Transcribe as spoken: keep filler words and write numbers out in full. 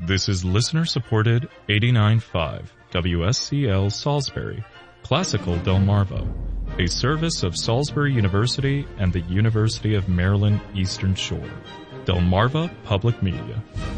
This is listener-supported eighty-nine point five W S C L Salisbury, Classical Delmarva, a service of Salisbury University and the University of Maryland Eastern Shore. Delmarva Public Media.